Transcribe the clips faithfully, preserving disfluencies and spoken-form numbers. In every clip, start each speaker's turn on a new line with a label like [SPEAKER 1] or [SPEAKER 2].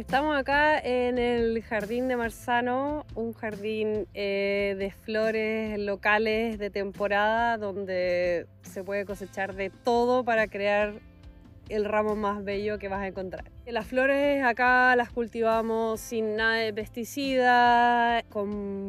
[SPEAKER 1] Estamos acá en el Jardín de Marzano, un jardín eh, de flores locales de temporada donde se puede cosechar de todo para crear el ramo más bello que vas a encontrar. Las flores acá las cultivamos sin nada de pesticida, con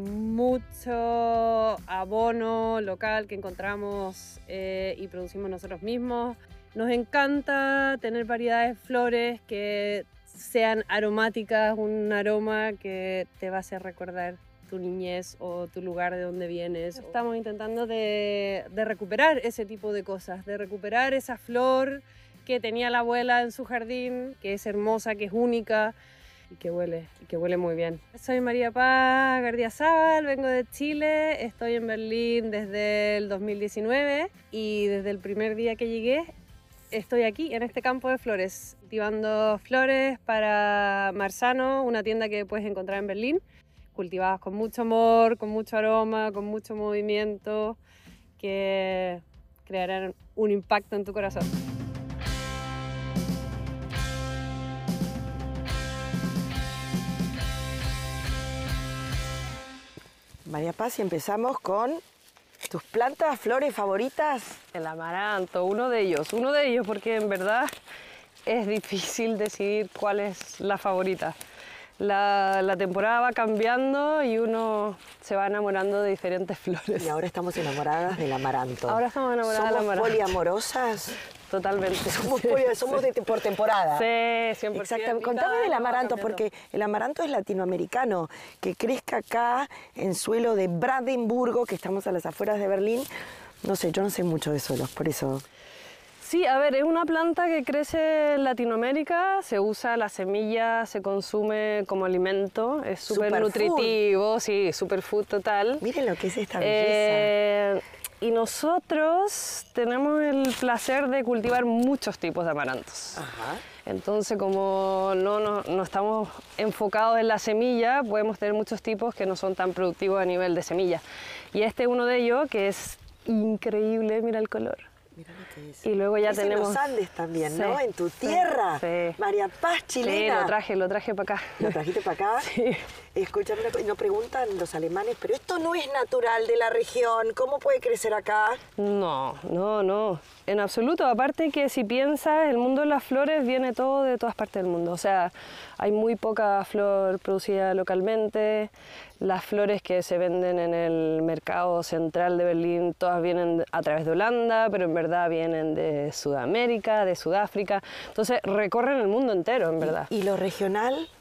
[SPEAKER 1] mucho abono local que encontramos eh, y producimos nosotros mismos. Nos encanta tener variedades de flores que sean aromáticas, un aroma que te va a hacer recordar tu niñez o tu lugar de donde vienes. Estamos intentando de, de recuperar ese tipo de cosas, de recuperar esa flor que tenía la abuela en su jardín, que es hermosa, que es única y que huele, y que huele muy bien. Soy María Paz Gardiazabal, vengo de Chile, estoy en Berlín desde el dos mil diecinueve y desde el primer día que llegué estoy aquí en este campo de flores, cultivando flores para Marzano, una tienda que puedes encontrar en Berlín, cultivadas con mucho amor, con mucho aroma, con mucho movimiento, que crearán un impacto en tu corazón.
[SPEAKER 2] María Paz, y empezamos con tus plantas, flores favoritas.
[SPEAKER 1] El amaranto, uno de ellos, uno de ellos porque en verdad es difícil decidir cuál es la favorita. La, la temporada va cambiando y uno se va enamorando de diferentes flores.
[SPEAKER 2] Y ahora estamos enamoradas del amaranto.
[SPEAKER 1] Ahora estamos enamoradas del amaranto.
[SPEAKER 2] ¿Somos poliamorosas?
[SPEAKER 1] Totalmente.
[SPEAKER 2] Somos, poli, somos de, por temporada.
[SPEAKER 1] Sí, cien por ciento.
[SPEAKER 2] Exactamente. Contame del amaranto, porque el amaranto es latinoamericano, que crezca acá en suelo de Brandenburgo, que estamos a las afueras de Berlín. No sé, yo no sé mucho de suelos, por eso.
[SPEAKER 1] Sí, a ver, es una planta que crece en Latinoamérica, se usa la semilla, se consume como alimento, es súper nutritivo, sí, superfood total.
[SPEAKER 2] Miren lo que es esta
[SPEAKER 1] eh,
[SPEAKER 2] belleza.
[SPEAKER 1] Y nosotros tenemos el placer de cultivar muchos tipos de amarantos.
[SPEAKER 2] Ajá.
[SPEAKER 1] Entonces, como no, no, no estamos enfocados en la semilla, podemos tener muchos tipos que no son tan productivos a nivel de semilla. Y este es uno de ellos que es increíble, mira el color.
[SPEAKER 2] Mira lo que es.
[SPEAKER 1] Y luego ya
[SPEAKER 2] es
[SPEAKER 1] tenemos...
[SPEAKER 2] en los Andes también,
[SPEAKER 1] sí,
[SPEAKER 2] ¿no? En tu tierra.
[SPEAKER 1] Sí.
[SPEAKER 2] María Paz, chilena.
[SPEAKER 1] Sí, lo traje, lo traje para acá.
[SPEAKER 2] ¿Lo trajiste para acá?
[SPEAKER 1] Sí.
[SPEAKER 2] Escúchame, no preguntan los alemanes, pero esto no es natural de la región, ¿cómo puede crecer acá?
[SPEAKER 1] No, no, no, en absoluto. Aparte que si piensas, el mundo de las flores viene todo de todas partes del mundo. O sea, hay muy poca flor producida localmente. Las flores que se venden en el mercado central de Berlín, todas vienen a través de Holanda, pero en verdad vienen de Sudamérica, de Sudáfrica. Entonces recorren el mundo entero, en verdad.
[SPEAKER 2] ¿Y, y lo regional?